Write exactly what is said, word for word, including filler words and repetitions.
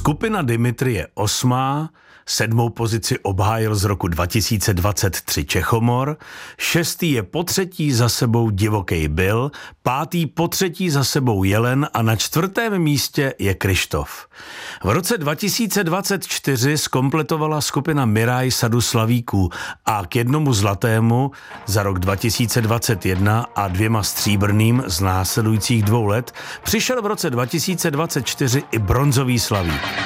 Skupina Dimitri je osmá, sedmou pozici obhájil z roku dva tisíce dvacet tři Čechomor, šestý je po třetí za sebou Divokej Bill, pátý po třetí za sebou Jelen a na čtvrtém místě je Kryštof. V roce dva tisíce dvacet čtyři zkompletovala skupina Miraj sadu slavíků a k jednomu zlatému za rok dva tisíce dvacet jedna a dvěma stříbrným z následujících dvou let přišel v roce dva tisíce dvacet čtyři i bronzový slavík.